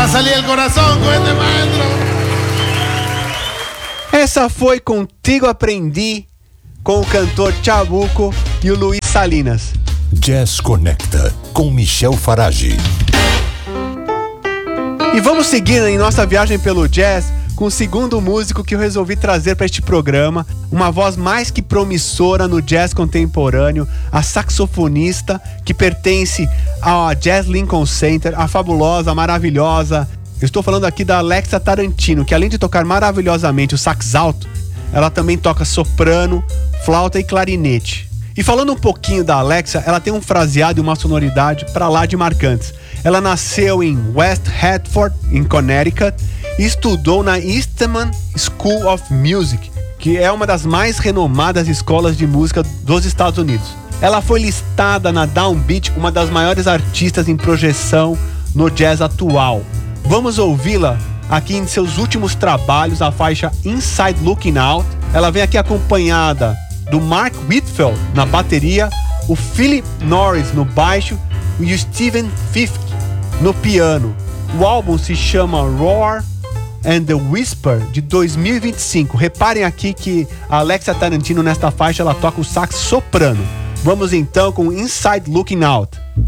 Va a salir el corazón con este maestro. Essa foi Contigo Aprendi, com o cantor Chabuco e o Luiz Salinas. Jazz Conecta, com Michel Farage. E vamos seguir em nossa viagem pelo jazz com o segundo músico que eu resolvi trazer para este programa, uma voz mais que promissora no jazz contemporâneo, a saxofonista que pertence ao Jazz Lincoln Center, a fabulosa, maravilhosa. Eu estou falando aqui da Alexa Tarantino, que além de tocar maravilhosamente o sax alto, ela também toca soprano, flauta e clarinete. E falando um pouquinho da Alexa, ela tem um fraseado e uma sonoridade para lá de marcantes. Ela nasceu em West Hartford, em Connecticut, e estudou na Eastman School of Music, que é uma das mais renomadas escolas de música dos Estados Unidos. Ela foi listada na Downbeat, uma das maiores artistas em projeção no jazz atual. Vamos ouvi-la aqui em seus últimos trabalhos, a faixa Inside Looking Out. Ela vem aqui acompanhada do Mark Whitfield na bateria, o Philip Norris no baixo e o Steven Fifke no piano. O álbum se chama Roar and the Whisper, de 2025. Reparem aqui que a Alexa Tarantino nesta faixa ela toca o sax soprano. Vamos então com Inside Looking Out.